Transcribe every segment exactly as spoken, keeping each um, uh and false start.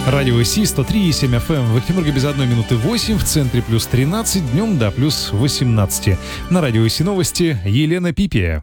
Радио Си сто три и семь эф эм. В Екатеринбурге без одной минуты восемь, в центре плюс тринадцать, днем до плюс восемнадцать. На Радио Си новости Елена Пипия.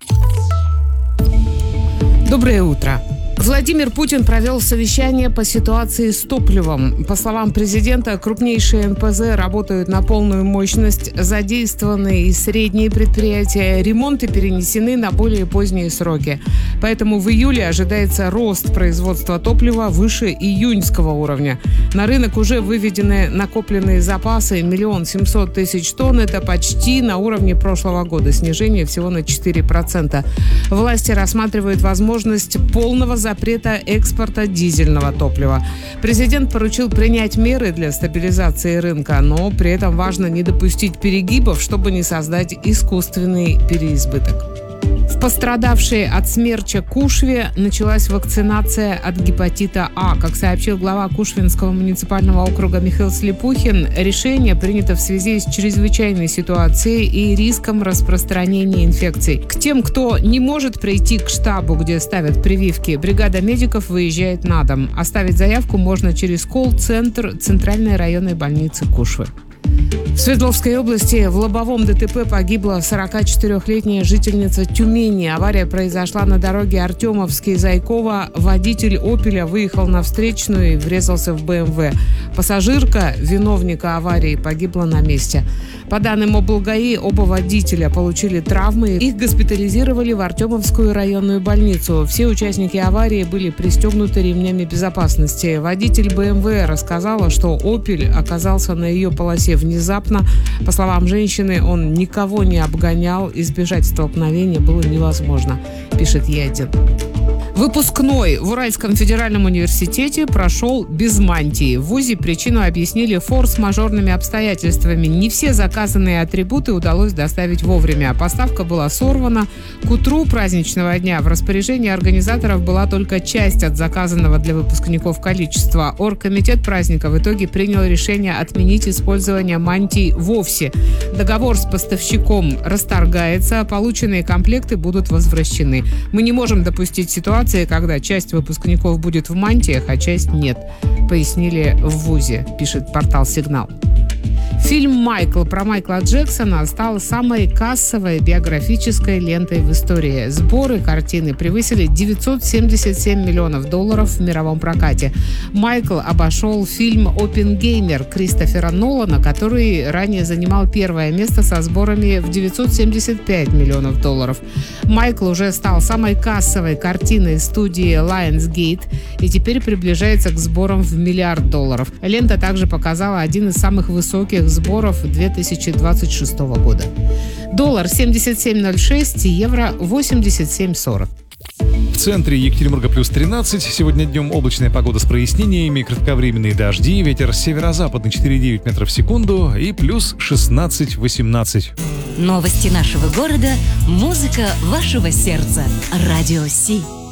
Доброе утро. Владимир Путин провел совещание по ситуации с топливом. По словам президента, крупнейшие эн пэ зэ работают на полную мощность, задействованы и средние предприятия, ремонты перенесены на более поздние сроки. Поэтому в июле ожидается рост производства топлива выше июньского уровня. На рынок уже выведены накопленные запасы миллион семьсот тысяч тонн. Это почти на уровне прошлого года, снижение всего на четыре процента. Власти рассматривают возможность полного запрета экспорта дизельного топлива. Президент поручил принять меры для стабилизации рынка, но при этом важно не допустить перегибов, чтобы не создать искусственный переизбыток. В пострадавшей от смерча Кушве началась вакцинация от гепатита А. Как сообщил глава Кушвенского муниципального округа Михаил Слепухин, решение принято в связи с чрезвычайной ситуацией и риском распространения инфекций. К тем, кто не может прийти к штабу, где ставят прививки, бригада медиков выезжает на дом. Оставить заявку можно через колл-центр Центральной районной больницы Кушвы. В Свердловской области в лобовом дэ тэ пэ погибла сорокачетырёхлетняя жительница Тюмени. Авария произошла на дороге Артемовский-Зайково. Водитель «Опеля» выехал на встречную и врезался в бэ эм вэ. Пассажирка виновника аварии погибла на месте. По данным облгаи, оба водителя получили травмы. Их госпитализировали в Артемовскую районную больницу. Все участники аварии были пристегнуты ремнями безопасности. Водитель бэ эм вэ рассказала, что «Опель» оказался на ее полосе внезапно. По словам женщины, он никого не обгонял, избежать столкновения было невозможно, пишет Е один. Выпускной в Уральском федеральном университете прошел без мантии. В вузе причину объяснили форс-мажорными обстоятельствами. Не все заказанные атрибуты удалось доставить вовремя. Поставка была сорвана. К утру праздничного дня в распоряжении организаторов была только часть от заказанного для выпускников количества. Оргкомитет праздника в итоге принял решение отменить использование мантий вовсе. Договор с поставщиком расторгается, полученные комплекты будут возвращены. Мы не можем допустить ситуацию, когда часть выпускников будет в мантиях, а часть нет, пояснили в вузе, пишет портал «Сигнал». Фильм «Майкл» про Майкла Джексона стал самой кассовой биографической лентой в истории. Сборы картины превысили девятьсот семьдесят семь миллионов долларов в мировом прокате. Майкл обошел фильм «Оппенгеймер» Кристофера Нолана, который ранее занимал первое место со сборами в девятьсот семьдесят пять миллионов долларов. Майкл уже стал самой кассовой картиной студии Lionsgate и теперь приближается к сборам в миллиард долларов. Лента также показала один из самых высоких сборов две тысячи двадцать шестого года. Доллар семьдесят семь ноль шесть, евро восемьдесят семь сорок. В центре Екатеринбурга плюс тринадцать. Сегодня днем облачная погода с прояснениями, кратковременные дожди, ветер северо-западный четыре целых девять метров в секунду и плюс шестнадцать восемнадцать. Новости нашего города, музыка вашего сердца. Радио Си.